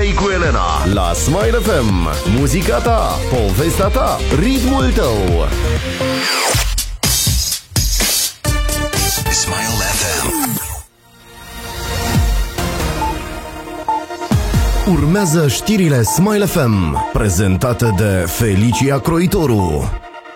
cu Elena la Smile FM. Muzica ta, povestea ta, ritmul tău. Smile FM. Urmează știrile Smile FM, prezentate de Felicia Croitoru.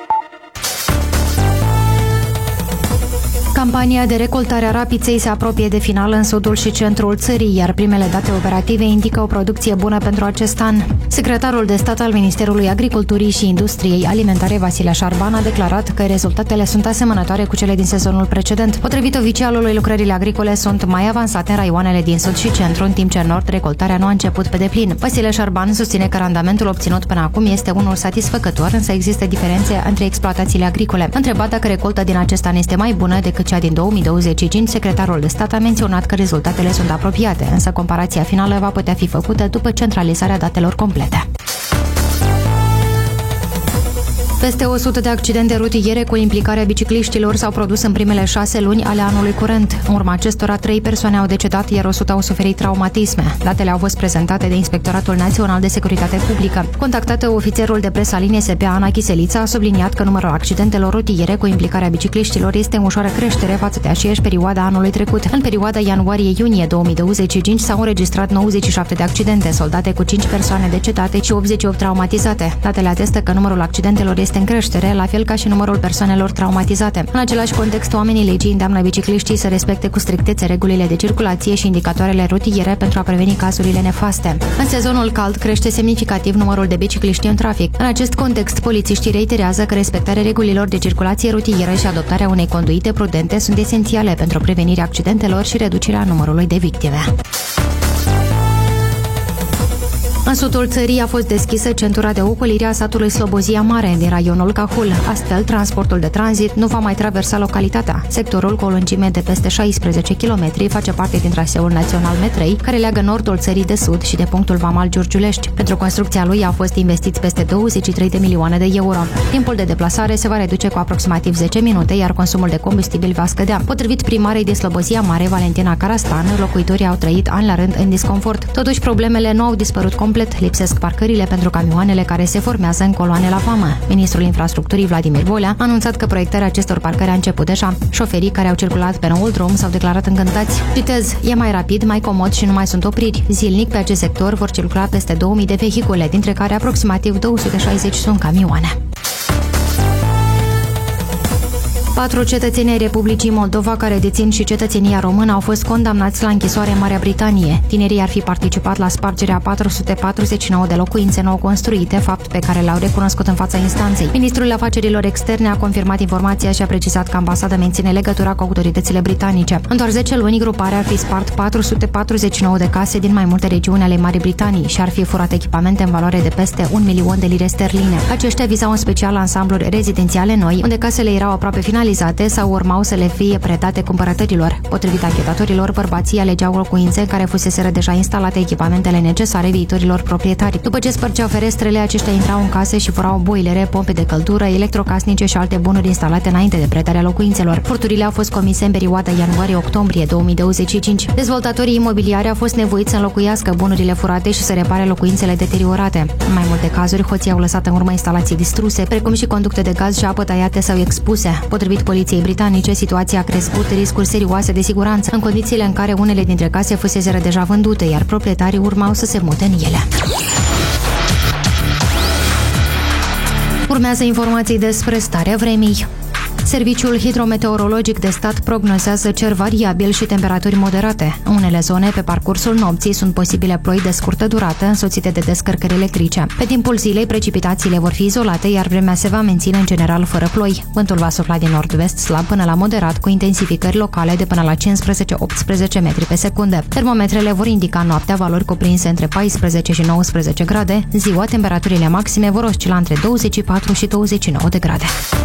Campania de recoltare a rapiței se apropie de final în sudul și centrul țării, iar primele date operative indică o producție bună pentru acest an. Secretarul de stat al Ministerului Agriculturii și Industriei Alimentare, Vasile Șarban, a declarat că rezultatele sunt asemănătoare cu cele din sezonul precedent. Potrivit oficialului, lucrările agricole sunt mai avansate în raioanele din sud și centru, în timp ce în nord recoltarea nu a început pe deplin. Vasile Șarban susține că randamentul obținut până acum este unul satisfăcător, însă există diferențe între exploatațiile agricole. Întrebat dacă recolta din acest an este mai bună decât cea din 2025, secretarul de stat a menționat că rezultatele sunt apropiate, însă comparația finală va putea fi făcută după centralizarea datelor complete. Peste 100 de accidente rutiere cu implicarea bicicliștilor s-au produs în primele 6 luni ale anului curent. În urma acestora, 3 persoane au decedat, iar 100 au suferit traumatisme. Datele au fost prezentate de Inspectoratul Național de Securitate Publică. Contactată, ofițerul de presă al INSP, Ana Chiselița, a subliniat că numărul accidentelor rutiere cu implicarea bicicliștilor este în ușoară creștere față de aceeași perioada anului trecut. În perioada ianuarie-iunie 2025 s-au înregistrat 97 de accidente, soldate cu 5 persoane decetate și 88 traumatizate. Datele atestă că numărul accidentelor este în creștere, la fel ca și numărul persoanelor traumatizate. În același context, oamenii legii îndeamnă bicicliștii să respecte cu strictețe regulile de circulație și indicatoarele rutiere pentru a preveni cazurile nefaste. În sezonul cald crește semnificativ numărul de bicicliști în trafic. În acest context, polițiștii reiterează că respectarea regulilor de circulație rutieră și adoptarea unei conduite prudente sunt esențiale pentru prevenirea accidentelor și reducerea numărului de victime. În sudul țării a fost deschisă centura de ocolire a satului Slobozia Mare din raionul Cahul. Astfel, transportul de tranzit nu va mai traversa localitatea. Sectorul, cu o lungime de peste 16 km, face parte din traseul național M3, care leagă nordul țării de sud și de punctul vamal Giurgiulești. Pentru construcția lui a fost investiți peste 23 de milioane de euro. Timpul de deplasare se va reduce cu aproximativ 10 minute, iar consumul de combustibil va scădea. Potrivit primarei de Slobozia Mare, Valentina Carastan, locuitorii au trăit ani la rând în disconfort. Totuși, problemele nu au dispărut complet. Lipsesc parcările pentru camioanele care se formează în coloane la vamă. Ministrul Infrastructurii Vladimir Volea a anunțat că proiectarea acestor parcări a început deja. Șoferii care au circulat pe noul drum s-au declarat încântați. Citez: e mai rapid, mai comod și nu mai sunt opriri. Zilnic pe acest sector vor circula peste 2000 de vehicule, dintre care aproximativ 260 sunt camioane. 4 cetățeni ai Republicii Moldova care dețin și cetățenia română au fost condamnați la închisoare în Marea Britanie. Tinerii ar fi participat la spargerea 449 de locuințe nou construite, fapt pe care l-au recunoscut în fața instanței. Ministrul Afacerilor Externe a confirmat informația și a precizat că ambasada menține legătura cu autoritățile britanice. În doar 10 luni, gruparea ar fi spart 449 de case din mai multe regiuni ale Marii Britanii și ar fi furat echipamente în valoare de peste 1 milion de lire sterline. Aceștia vizau în special ansambluri rezidențiale noi, unde casele erau aproape finalizate sau urmau să le fie predate cumpărătorilor. Potrivit anchetatorilor, bărbații alegeau locuințe în care fuseseră deja instalate echipamentele necesare viitorilor proprietari. După ce spărgeau ferestrele, aceștia intrau în case și furau boilere, pompe de căldură, electrocasnice și alte bunuri instalate înainte de predarea locuințelor. Furturile au fost comise în perioada ianuarie-octombrie 2025. Dezvoltatorii imobiliari au fost nevoiți să înlocuiască bunurile furate și să repare locuințele deteriorate. În mai multe cazuri, hoții au lăsat în urmă instalații distruse, precum și conducte de gaz și apă tăiate sau expuse. Potrivit poliției britanice, situația a crescut riscuri serioase de siguranță, în condițiile în care unele dintre case fuseseră deja vândute, iar proprietarii urmau să se mute în ele. Urmează informații despre starea vremii. Serviciul hidrometeorologic de stat prognozează cer variabil și temperaturi moderate. În unele zone, pe parcursul nopții, sunt posibile ploi de scurtă durată, însoțite de descărcări electrice. Pe timpul zilei, precipitațiile vor fi izolate, iar vremea se va menține în general fără ploi. Vântul va sufla din nord-vest slab până la moderat, cu intensificări locale de până la 15-18 metri pe secundă. Termometrele vor indica noaptea valori cuprinse între 14 și 19 grade. Ziua, temperaturile maxime vor oscila între 24 și 29 de grade.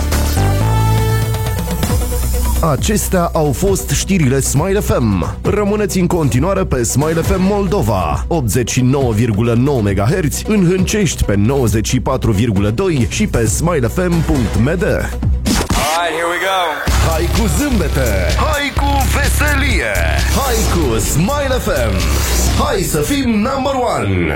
Acestea au fost știrile Smile FM. Rămâneți în continuare pe Smile FM Moldova, 89,9 MHz, în Hâncești pe 94,2 și pe smilefm.md. Alright, here we go. Hai cu zâmbete, hai cu veselie, hai cu Smile FM. Hai să fim number one.